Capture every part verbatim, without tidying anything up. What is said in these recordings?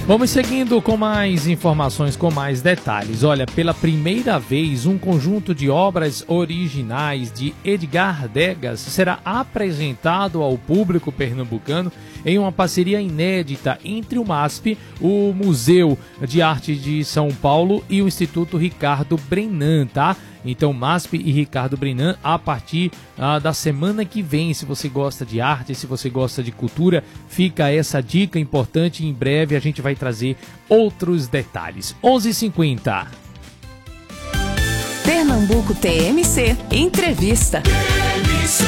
Vamos seguindo com mais informações, com mais detalhes. Olha, pela primeira vez, um conjunto de obras originais de Edgar Degas será apresentado ao público pernambucano em uma parceria inédita entre o MASP, o Museu de Arte de São Paulo e o Instituto Ricardo Brenan, tá? Então, MASP e Ricardo Brenan, a partir ah, da semana que vem, se você gosta de arte, se você gosta de cultura, fica essa dica importante. Em breve a gente vai trazer outros detalhes. onze e cinquenta. Pernambuco T M C Entrevista. T M C.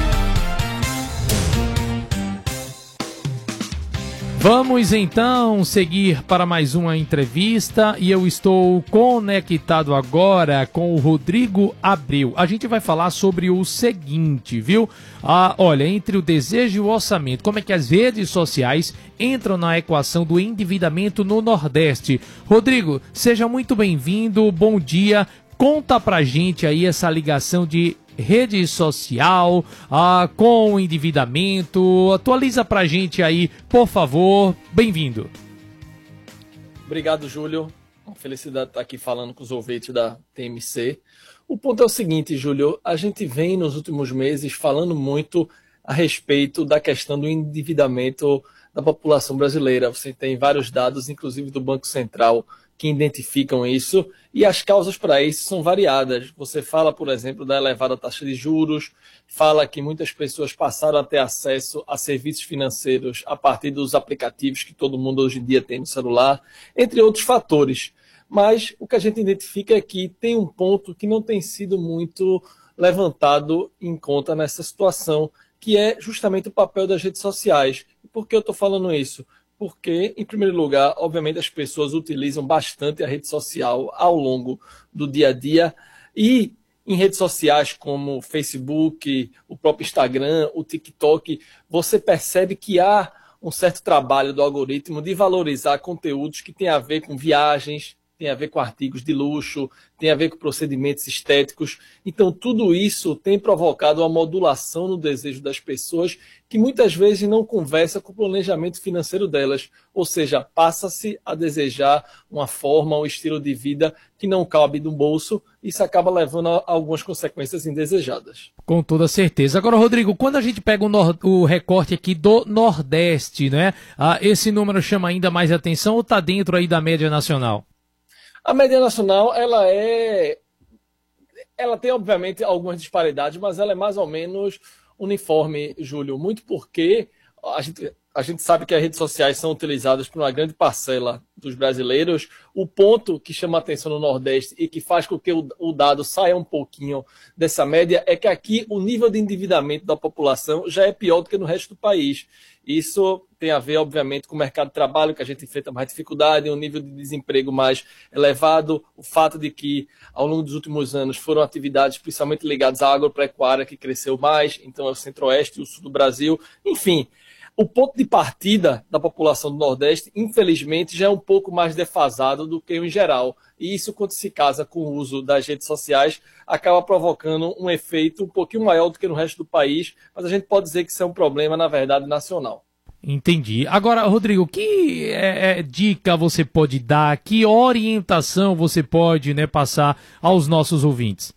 Vamos então seguir para mais uma entrevista e eu estou conectado agora com o Rodrigo Abreu. A gente vai falar sobre o seguinte, viu? Ah, olha, entre o desejo e o orçamento, como é que as redes sociais entram na equação do endividamento no Nordeste. Rodrigo, seja muito bem-vindo, bom dia. Conta pra gente aí essa ligação de rede social ah, com o endividamento. Atualiza pra gente aí, por favor. Bem-vindo. Obrigado, Júlio. Uma felicidade estar aqui falando com os ouvintes da T M C. O ponto é o seguinte, Júlio, a gente vem nos últimos meses falando muito a respeito da questão do endividamento da população brasileira. Você tem vários dados, inclusive do Banco Central, que identificam isso, e as causas para isso são variadas. Você fala, por exemplo, da elevada taxa de juros, fala que muitas pessoas passaram a ter acesso a serviços financeiros a partir dos aplicativos que todo mundo hoje em dia tem no celular, entre outros fatores. Mas o que a gente identifica é que tem um ponto que não tem sido muito levantado em conta nessa situação, que é justamente o papel das redes sociais. E por que eu estou falando isso? Porque, em primeiro lugar, obviamente as pessoas utilizam bastante a rede social ao longo do dia a dia e em redes sociais como o Facebook, o próprio Instagram, o TikTok, você percebe que há um certo trabalho do algoritmo de valorizar conteúdos que têm a ver com viagens, tem a ver com artigos de luxo, tem a ver com procedimentos estéticos. Então, tudo isso tem provocado uma modulação no desejo das pessoas que muitas vezes não conversa com o planejamento financeiro delas. Ou seja, passa-se a desejar uma forma, um estilo de vida que não cabe no bolso. Isso acaba levando a algumas consequências indesejadas. Com toda certeza. Agora, Rodrigo, quando a gente pega o, nor- o recorte aqui do Nordeste, né? Ah, esse número chama ainda mais atenção ou está dentro aí da média nacional? A média nacional, ela é, ela tem obviamente algumas disparidades, mas ela é mais ou menos uniforme, Júlio, muito porque a gente, a gente sabe que as redes sociais são utilizadas por uma grande parcela dos brasileiros. O ponto que chama a atenção no Nordeste e que faz com que o, o dado saia um pouquinho dessa média é que aqui o nível de endividamento da população já é pior do que no resto do país. Isso tem a ver, obviamente, com o mercado de trabalho, que a gente enfrenta mais dificuldade, um nível de desemprego mais elevado, o fato de que, ao longo dos últimos anos, foram atividades principalmente ligadas à agropecuária que cresceu mais, então é o centro-oeste e o sul do Brasil. Enfim, o ponto de partida da população do Nordeste, infelizmente, já é um pouco mais defasado do que o em geral. E isso, quando se casa com o uso das redes sociais, acaba provocando um efeito um pouquinho maior do que no resto do país, mas a gente pode dizer que isso é um problema, na verdade, nacional. Entendi. Agora, Rodrigo, que é, é, dica você pode dar, que orientação você pode, né, passar aos nossos ouvintes?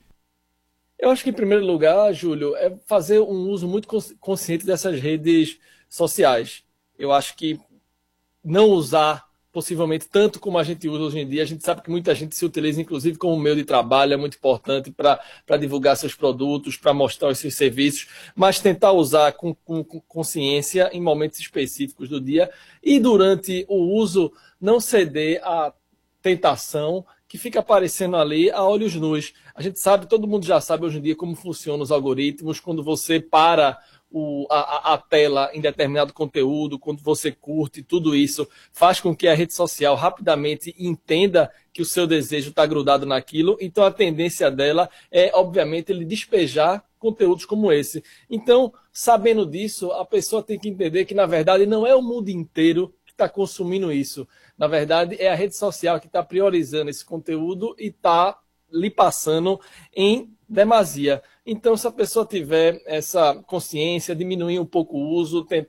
Eu acho que, em primeiro lugar, Júlio, é fazer um uso muito consciente dessas redes sociais. Eu acho que não usar possivelmente tanto como a gente usa hoje em dia. A gente sabe que muita gente se utiliza, inclusive, como meio de trabalho, é muito importante para divulgar seus produtos, para mostrar os seus serviços, mas tentar usar com, com, com consciência em momentos específicos do dia e durante o uso não ceder à tentação que fica aparecendo ali a olhos nus. A gente sabe, todo mundo já sabe hoje em dia como funcionam os algoritmos, quando você para O, a, a tela em determinado conteúdo, quando você curte, tudo isso faz com que a rede social rapidamente entenda que o seu desejo está grudado naquilo, então a tendência dela é, obviamente, ele despejar conteúdos como esse. Então, sabendo disso, a pessoa tem que entender que, na verdade, não é o mundo inteiro que está consumindo isso. Na verdade, é a rede social que está priorizando esse conteúdo e está lhe passando em demasia. Então, se a pessoa tiver essa consciência, diminuir um pouco o uso,